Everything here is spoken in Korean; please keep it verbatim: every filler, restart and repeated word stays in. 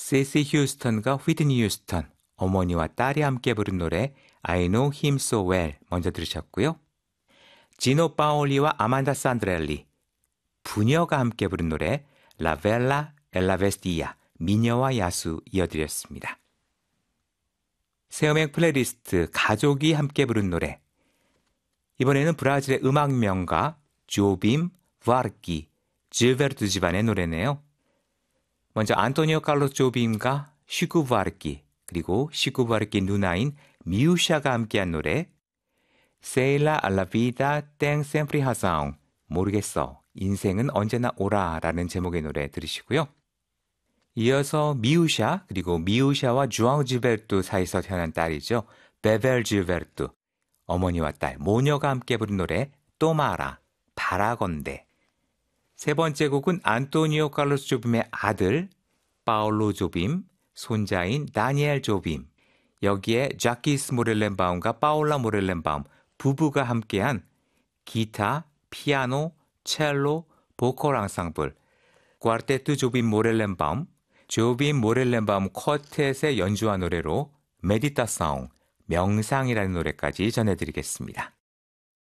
세시 휴스턴과 휘트니 휴스턴, 어머니와 딸이 함께 부른 노래 I Know Him So Well 먼저 들으셨고요. 지노 파올리와 아만다 산드렐리, 부녀가 함께 부른 노래 La Bella e la Bestia, 미녀와 야수 이어드렸습니다. 새음악 플레이리스트 가족이 함께 부른 노래, 이번에는 브라질의 음악 명가 조빔 바르키, 질베르토 집안의 노래네요. 먼저 안토니오 칼로스 조빔과 시구 바르키, 그리고 시구 바르키 누나인 미우샤가 함께한 노래 Sei la alla vida ten sempre razão, 모르겠어, 인생은 언제나 오라 라는 제목의 노래 들으시고요. 이어서 미우샤, 그리고 미우샤와 주앙 질베르토 사이에서 태어난 딸이죠. 베벨 질베르토, 어머니와 딸, 모녀가 함께 부른 노래 또마라, 바라건대. 세 번째 곡은 안토니오 칼로스 조빔의 아들 파올로 조빔, 손자인 다니엘 조빔, 여기에 자키스 모렐렌바움과 파올라 모렐렌바움 부부가 함께한 기타, 피아노, 첼로, 보컬 앙상블, 꽈르테트 조빔 모렐렌바움, 조빔 모렐렌바움 쿼텟의 연주한 노래로 메디타사옹, 명상이라는 노래까지 전해드리겠습니다.